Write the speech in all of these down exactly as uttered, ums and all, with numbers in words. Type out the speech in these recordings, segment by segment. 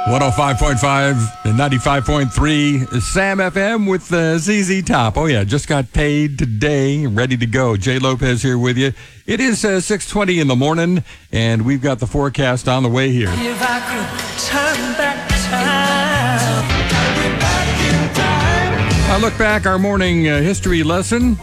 one oh five point five and ninety-five point three Sam F M with uh, Z Z Top. Oh, yeah, just got paid today, ready to go. Jay Lopez here with you. It is uh, six twenty in the morning, and we've got the forecast on the way here. If I could turn back time, back in time. I look back, our morning uh, history lesson,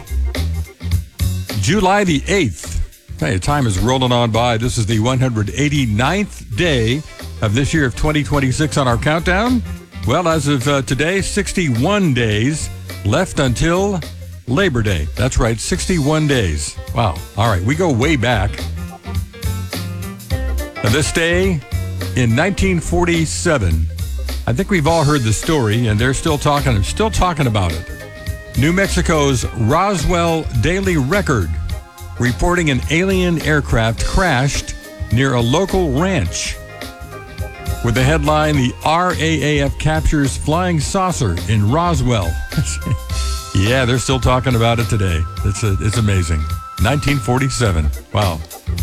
July the eighth. Hey, time is rolling on by. This is the one hundred eighty-ninth day of this year of twenty twenty-six on our countdown. Well, as of uh, today, sixty-one days left until Labor Day. That's right, sixty-one days. Wow. All right, we go way back. Now, this day in nineteen forty-seven, I think we've all heard the story, and they're still talking, still talking about it. New Mexico's Roswell Daily Record reporting an alien aircraft crashed near a local ranch. With the headline, the R A A F captures flying saucer in Roswell. Yeah, they're still talking about it today. It's a, it's amazing. nineteen forty-seven. Wow.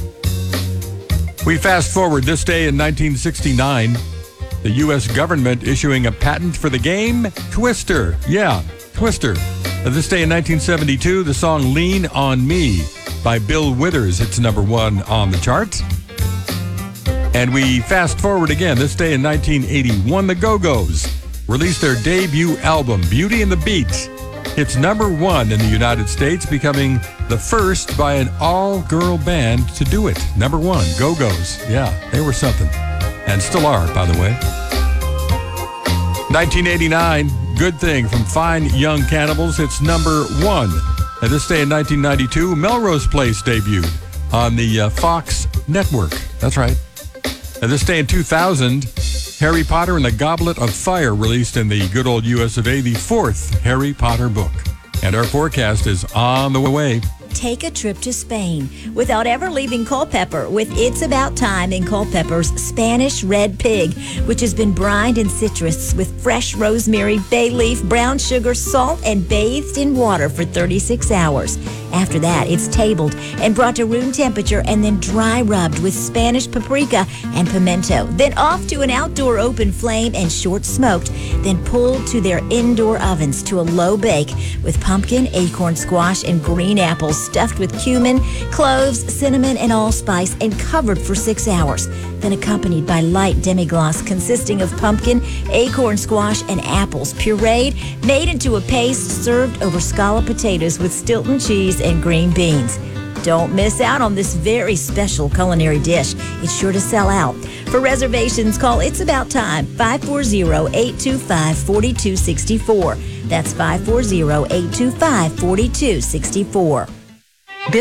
We fast forward this day in nineteen sixty-nine, the U S government issuing a patent for the game Twister. Yeah, Twister. This day in nineteen seventy-two, the song Lean on Me by Bill Withers. It's number one on the charts. And we fast forward again. This day in nineteen eighty-one, the Go-Go's released their debut album, Beauty and the Beat. It's number one in the United States, becoming the first by an all-girl band to do it. Number one, Go-Go's. Yeah, they were something. And still are, by the way. nineteen eighty-nine, Good Thing from Fine Young Cannibals. It's number one. And this day in nineteen ninety-two, Melrose Place debuted on the uh, Fox network. That's right. And this day in two thousand, Harry Potter and the Goblet of Fire released in the good old U S of A, the fourth Harry Potter book. And our forecast is on the way. Take a trip to Spain without ever leaving Culpeper with It's About Time in Culpeper's Spanish Red Pig, which has been brined in citrus with fresh rosemary, bay leaf, brown sugar, salt, and bathed in water for thirty-six hours. After that, it's tabled and brought to room temperature and then dry rubbed with Spanish paprika and pimento. Then off to an outdoor open flame and short smoked, then pulled to their indoor ovens to a low bake with pumpkin, acorn squash, and green apples stuffed with cumin, cloves, cinnamon, and allspice and covered for six hours. Then accompanied by light demi-glace consisting of pumpkin, acorn squash, and apples pureed, made into a paste served over scalloped potatoes with Stilton cheese and green beans. Don't miss out on this very special culinary dish. It's sure to sell out. For reservations, call It's About Time, five four zero, eight two five, four two six four. That's five four zero, eight two five, four two six four.